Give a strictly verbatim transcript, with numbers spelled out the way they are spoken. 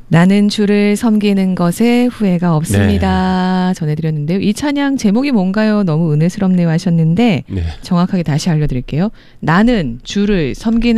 나는 주를 섬기는 것에 후회가 없습니다. 네. 전해드렸는데요. 이 찬양 제목이 뭔가요? 너무 은혜스럽네요 하셨는데 네. 정확하게 다시 알려드릴게요. 나는 주를 섬기는